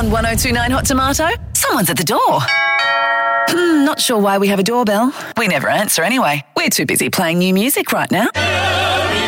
on 1029 Hot Tomato? Someone's at the door. Not sure why we have a doorbell. We never answer anyway. We're too busy playing new music right now.